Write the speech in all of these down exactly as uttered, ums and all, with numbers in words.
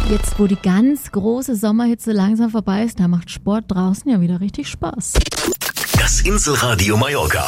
Jetzt, wo die ganz große Sommerhitze langsam vorbei ist, da macht Sport draußen ja wieder richtig Spaß. Das Inselradio Mallorca.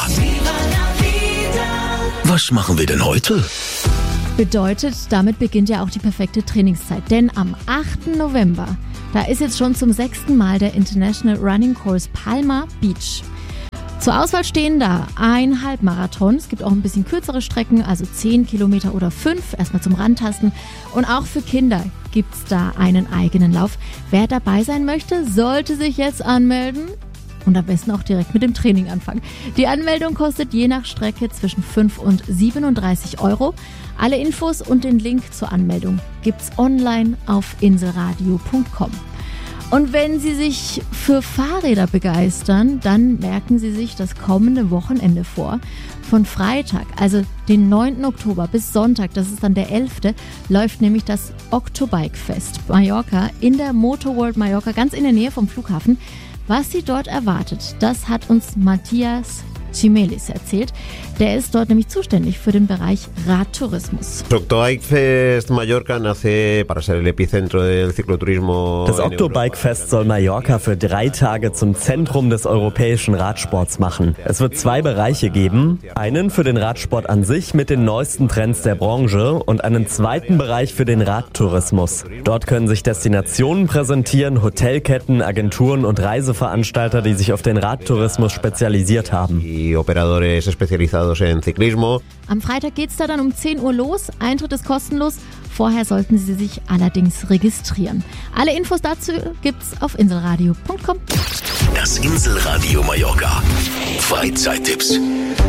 Was machen wir denn heute? Bedeutet, damit beginnt ja auch die perfekte Trainingszeit. Denn am achten November, da ist jetzt schon zum sechsten Mal der International Running Course Palma Beach. Zur Auswahl stehen da ein Halbmarathon, es gibt auch ein bisschen kürzere Strecken, also zehn Kilometer oder fünf, erstmal zum Rantasten. Und auch für Kinder gibt es da einen eigenen Lauf. Wer dabei sein möchte, sollte sich jetzt anmelden und am besten auch direkt mit dem Training anfangen. Die Anmeldung kostet je nach Strecke zwischen fünf und siebenunddreißig Euro. Alle Infos und den Link zur Anmeldung gibt's online auf inselradio punkt com. Und wenn Sie sich für Fahrräder begeistern, dann merken Sie sich das kommende Wochenende vor. Von Freitag, also den neunten Oktober bis Sonntag, das ist dann der elfte, läuft nämlich das Octobike Fest Mallorca in der Motorworld Mallorca, ganz in der Nähe vom Flughafen. Was Sie dort erwartet, das hat uns Matthias Chimelis erzählt. Der ist dort nämlich zuständig für den Bereich Radtourismus. Das Octobike Fest Mallorca nace para ser el epicentro del cicloturismo. Das Octobike Fest soll Mallorca für drei Tage zum Zentrum des europäischen Radsports machen. Es wird zwei Bereiche geben. Einen für den Radsport an sich mit den neuesten Trends der Branche und einen zweiten Bereich für den Radtourismus. Dort können sich Destinationen präsentieren, Hotelketten, Agenturen und Reiseveranstalter, die sich auf den Radtourismus spezialisiert haben. Operadores especializados en ciclismo. Am Freitag geht's da dann um zehn Uhr los. Eintritt ist kostenlos. Vorher sollten Sie sich allerdings registrieren. Alle Infos dazu gibt's auf inselradio punkt com. Das Inselradio Mallorca. Freizeittipps.